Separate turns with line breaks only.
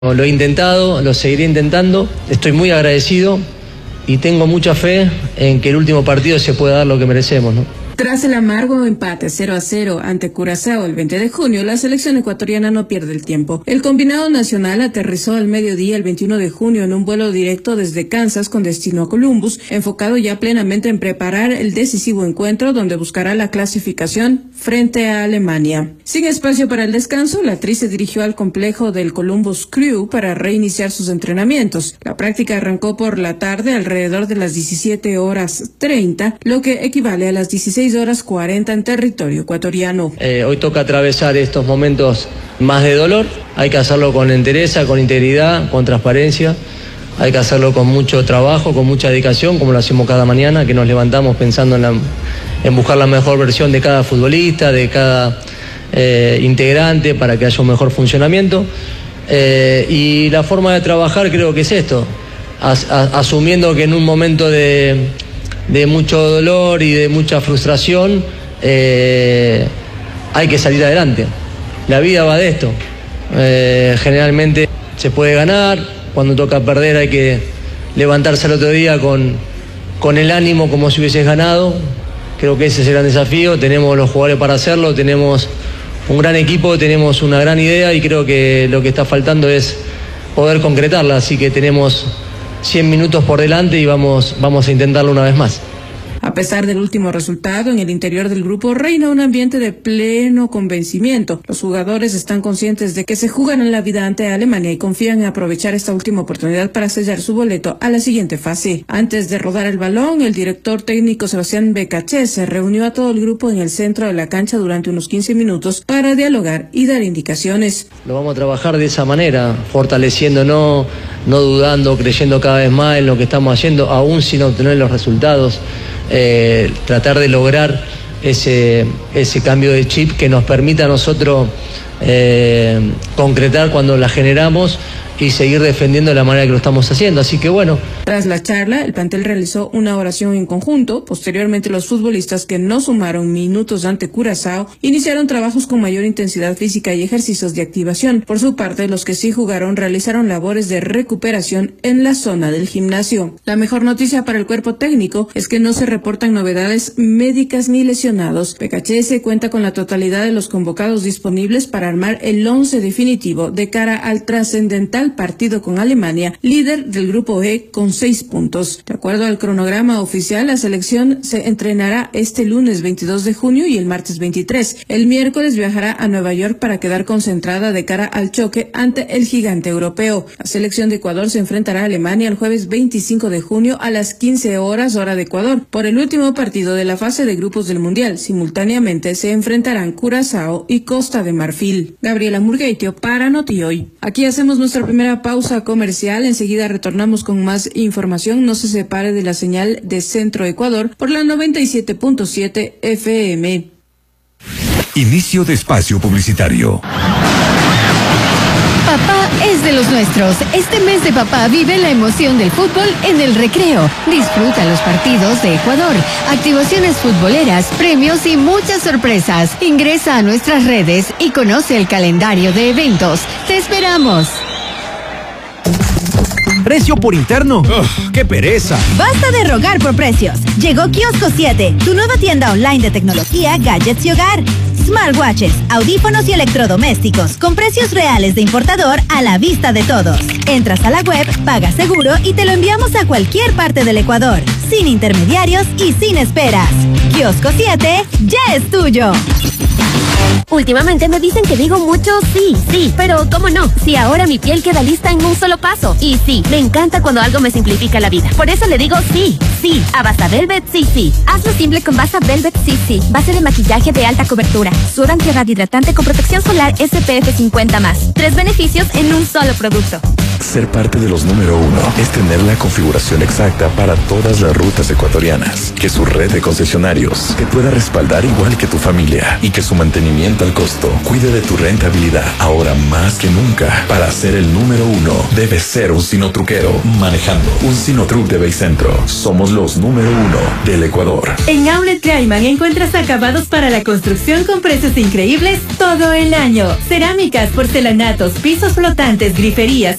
Lo he intentado, lo seguiré intentando, estoy muy agradecido y tengo mucha fe en que el último partido se pueda dar lo que merecemos, ¿no?
Tras el amargo empate 0-0 ante Curazao el 20 de junio, la selección ecuatoriana no pierde el tiempo. El combinado nacional aterrizó al mediodía el 21 de junio en un vuelo directo desde Kansas con destino a Columbus, enfocado ya plenamente en preparar el decisivo encuentro donde buscará la clasificación frente a Alemania. Sin espacio para el descanso, la Tri se dirigió al complejo del Columbus Crew para reiniciar sus entrenamientos. La práctica arrancó por la tarde alrededor de las 17:30, lo que equivale a las 16:40 en territorio ecuatoriano.
Hoy toca atravesar estos momentos más de dolor, hay que hacerlo con entereza, con integridad, con transparencia, hay que hacerlo con mucho trabajo, con mucha dedicación, como lo hacemos cada mañana, que nos levantamos pensando en buscar la mejor versión de cada futbolista, de cada integrante para que haya un mejor funcionamiento. Y la forma de trabajar creo que es esto, asumiendo que en un momento de mucho dolor y de mucha frustración hay que salir adelante. La vida va de esto. Generalmente se puede ganar, cuando toca perder hay que levantarse al otro día con el ánimo como si hubieses ganado. Creo que ese es el gran desafío, tenemos los jugadores para hacerlo, tenemos un gran equipo, tenemos una gran idea y creo que lo que está faltando es poder concretarla, así que tenemos 100 minutos por delante y vamos a intentarlo una vez más.
A pesar del último resultado, en el interior del grupo reina un ambiente de pleno convencimiento. Los jugadores están conscientes de que se jugan en la vida ante Alemania y confían en aprovechar esta última oportunidad para sellar su boleto a la siguiente fase. Antes de rodar el balón, el director técnico Sebastián Becachese reunió a todo el grupo en el centro de la cancha durante unos 15 minutos para dialogar y dar indicaciones.
Lo vamos a trabajar de esa manera, fortaleciéndonos, no dudando, creyendo cada vez más en lo que estamos haciendo, aún sin obtener los resultados. Tratar de lograr ese cambio de chip que nos permita a nosotros concretar cuando la generamos y seguir defendiendo de la manera que lo estamos haciendo, así que bueno.
Tras la charla, el plantel realizó una oración en conjunto. Posteriormente, los futbolistas que no sumaron minutos ante Curazao iniciaron trabajos con mayor intensidad física y ejercicios de activación. Por su parte, los que sí jugaron realizaron labores de recuperación en la zona del gimnasio. La mejor noticia para el cuerpo técnico es que no se reportan novedades médicas ni lesionados. Becachese cuenta con la totalidad de los convocados disponibles para armar el 11 definitivo de cara al trascendental partido con Alemania, líder del grupo E con 6 puntos. De acuerdo al cronograma oficial, la selección se entrenará este lunes 22 de junio y el martes 23. El miércoles viajará a Nueva York para quedar concentrada de cara al choque ante el gigante europeo. La selección de Ecuador se enfrentará a Alemania el jueves 25 de junio a las 15 horas hora de Ecuador por el último partido de la fase de grupos del Mundial. Simultáneamente se enfrentarán Curazao y Costa de Marfil. Gabriela Murgueitio para Notihoy. Aquí hacemos nuestra primera pausa comercial, enseguida retornamos con más información. No se separe de la señal de Centro Ecuador por la 97.7 FM.
Inicio de espacio publicitario.
Papá es de los nuestros. Este mes de papá vive la emoción del fútbol en el recreo. Disfruta los partidos de Ecuador, activaciones futboleras, premios y muchas sorpresas. Ingresa a nuestras redes y conoce el calendario de eventos. ¡Te esperamos!
¿Precio por interno? ¡Qué pereza!
Basta de rogar por precios. Llegó Kiosco 7, tu nueva tienda online de tecnología, gadgets y hogar. Smartwatches, audífonos y electrodomésticos con precios reales de importador a la vista de todos. Entras a la web, pagas seguro y te lo enviamos a cualquier parte del Ecuador, sin intermediarios y sin esperas. Kiosco 7 ya es tuyo.
Últimamente me dicen que digo mucho sí, pero ¿cómo no? Si ahora mi piel queda lista en un solo paso. Y sí, me encanta cuando algo me simplifica la vida. Por eso le digo sí, a Basa Velvet sí. Hazlo simple con Basa Velvet sí. Base de maquillaje de alta cobertura, suero antirradiante con protección solar SPF 50+. 3 beneficios en un solo producto.
Ser parte de los número 1 es tener la configuración exacta para todas las rutas ecuatorianas, que su red de concesionarios te pueda respaldar igual que tu familia y que su mantenimiento al costo cuide de tu rentabilidad. Ahora más que nunca, para ser el número 1, debes ser un sinotruquero manejando un Sinotruc de Baycentro. Somos los número 1 del Ecuador.
En Outlet Clayman encuentras acabados para la construcción con precios increíbles todo el año. Cerámicas, porcelanatos, pisos flotantes, griferías,